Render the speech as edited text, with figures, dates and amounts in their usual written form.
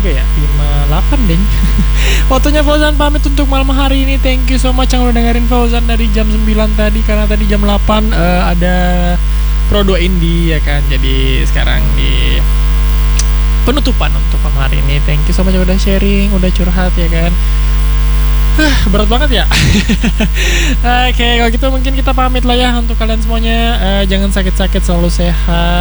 53 ya, 58 deh. Waktunya Fauzan pamit untuk malam hari ini. Thank you so much yang udah dengerin Fauzan dari jam 9 tadi, karena tadi jam 8 ada Pro 2 Indie ya kan. Jadi sekarang di penutupan untuk malam hari ini. Thank you so much yang udah sharing, udah curhat ya kan. Berat banget ya. Oke, kalau gitu mungkin kita pamit lah ya untuk kalian semuanya. Jangan sakit-sakit, selalu sehat.